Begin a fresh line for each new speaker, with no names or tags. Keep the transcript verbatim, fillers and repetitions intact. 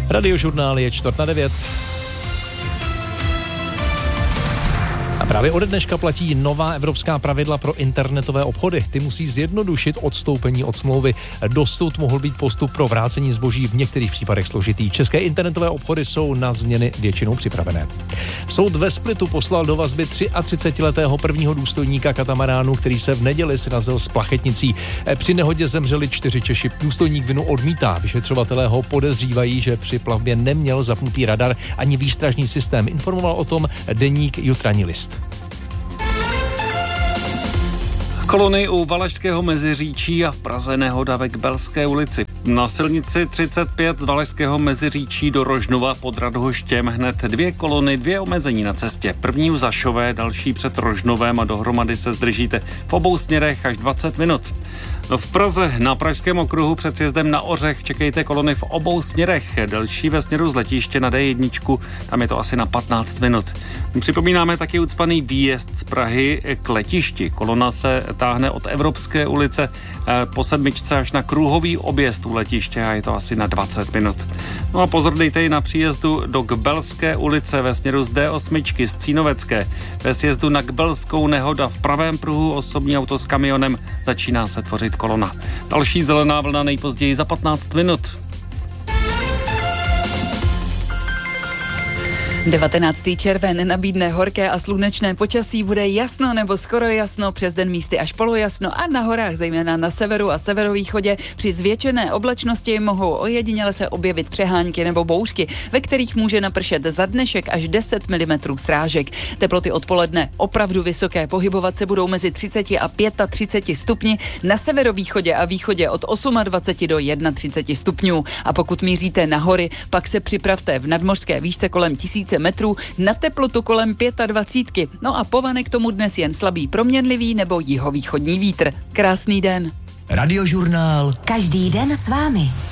Radiožurnál je čtvrt na devět. A právě ode dneška platí nová evropská pravidla pro internetové obchody. Ty musí zjednodušit odstoupení od smlouvy. Dosud mohl být postup pro vrácení zboží v některých případech složitý. České internetové obchody jsou na změny většinou připravené. Soud ve Splitu poslal do vazby třiatřicetiletého prvního důstojníka katamaránu, který se v neděli srazil s plachetnicí. Při nehodě zemřeli čtyři Češi. Důstojník vinu odmítá. Vyšetřovatelé ho podezřívají, že při plavbě neměl zapnutý radar ani výstražný systém. Informoval o tom deník Jutarnní list.
Kolony u Valašského Meziříčí a v Praze nehoda ve Kbelské ulici. Na silnici třicet pět z Valašského Meziříčí do Rožnova pod Radhoštěm hned dvě kolony, dvě omezení na cestě. První u Zašové, další před Rožnovem a dohromady se zdržíte v obou směrech až dvacet minut. V Praze na Pražském okruhu před sjezdem na Ořech čekejte kolony v obou směrech. Delší ve směru z letiště na D jedna, tam je to asi na patnáct minut. Připomínáme taky ucpaný výjezd z Prahy k letišti. Kolona se táhne od Evropské ulice po sedmičce až na kruhový objezd u letiště a je to asi na dvacet minut. No a pozor dejte i na příjezdu do Kbelské ulice ve směru z D osm z Cínovecké. Ve sjezdu na Kbelskou nehoda v pravém pruhu osobní auto s kamionem, začíná se tvořit kolona. Další zelená vlna nejpozději za patnáct minut.
devatenáctý červen nabídne horké a slunečné počasí, bude jasno nebo skoro jasno, přes den místy až polojasno a na horách, zejména na severu a severovýchodě, při zvětšené oblačnosti mohou ojediněle se objevit přehánky nebo bouřky, ve kterých může napršet za dnešek až deset milimetrů srážek. Teploty odpoledne opravdu vysoké, pohybovat se budou mezi třicet a třicet pět stupni, na severovýchodě a východě od dvacet osm do třicet jedna stupňů. A pokud míříte na hory, pak se připravte v nadmořské výšce kolem tisíce metrů na teplotu kolem dvacet pět. No a povane k tomu dnes jen slabý proměnlivý nebo jihovýchodní vítr. Krásný den.
Radiožurnál.
Každý den s vámi.